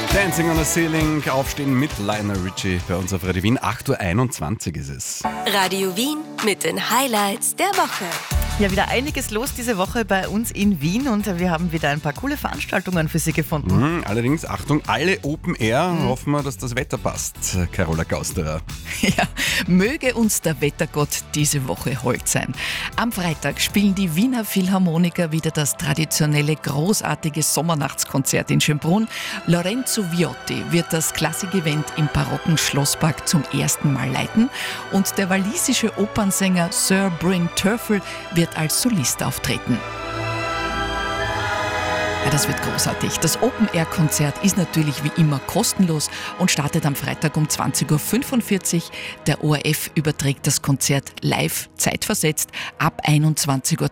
Dancing on a Ceiling, aufstehen mit Lionel Richie bei uns auf Radio Wien. 8.21 Uhr ist es. Radio Wien mit den Highlights der Woche. Ja, wieder einiges los diese Woche bei uns in Wien und wir haben wieder ein paar coole Veranstaltungen für Sie gefunden. Allerdings, Achtung, alle Open Air. Hoffen wir, dass das Wetter passt. Carola Gausterer. Ja, möge uns der Wettergott diese Woche hold sein. Am Freitag spielen die Wiener Philharmoniker wieder das traditionelle großartige Sommernachtskonzert in Schönbrunn. Lorenzo Viotti wird das Klassikevent im barocken Schlosspark zum ersten Mal leiten und der walisische Opernsänger Sir Bryn Terfel wird als Solist auftreten. Ja, das wird großartig. Das Open-Air-Konzert ist natürlich wie immer kostenlos und startet am Freitag um 20.45 Uhr. Der ORF überträgt das Konzert live, zeitversetzt, ab 21.30